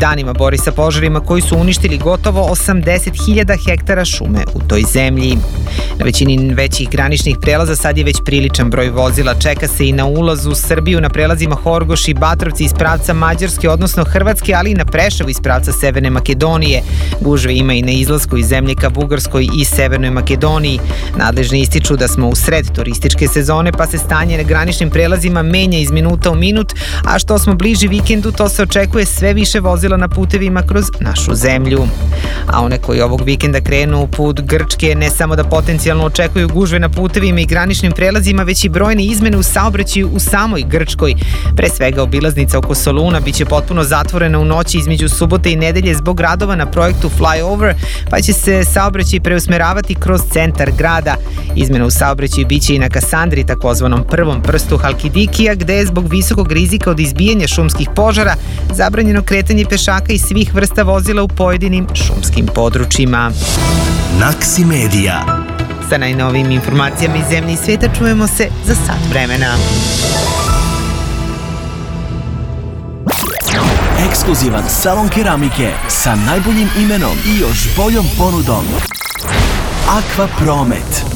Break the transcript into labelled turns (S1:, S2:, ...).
S1: danima bori sa požarima koji su uništili gotovo 80.000 hektara šume u toj zemlji. Na većini većih graničnih prelaza sad je već priličan broj vozila. Čeka se i na ulazu u Srbiju na prelazima Horgoš i Batrovci iz pravca Mađarske, odnosno Hrvatske, ali i na Preševo iz pravca Severne Makedonije. Gužve ima i na izlasku iz zemlje ka Bugarskoj i Severnoj Makedoniji. Nadležni ističu da smo u sred turističke sezone, pa se stanje na graničnim prelazima menja iz minuta u minut, a što smo bliži vikendu, to se očekuje sve više vozila na putevima kroz našu zemlju. A one koji ovog vikenda krenu u put Grčke ne samo da potencijalno očekuju gužve na putevima i graničnim prelazima, već i brojne izmene u saobraćaju u samoj Grčkoj. Pre svega obilaznica oko Soluna biće potpuno zatvorena u noći između subote i nedelje zbog radova na projektu Flyover, pa će se saobraćaj preusmeravati kroz centar grada. Izmena u saobraćaju biće i na Kasandri, takozvanom prvom prstu Halkidikija, gde je zbog visokog rizika od izbijanja šumskih požara zabranjeno kretanje pešaka i svih vrsta vozila u pojedinim šumskim područjima.
S2: Naksimedija.
S1: Sa najnovijim informacijama iz zemlje i sveta čujemo se za sat vremena.
S2: Ekskluzivan salon keramike sa najboljim imenom i još boljom ponudom. Aqua Promet.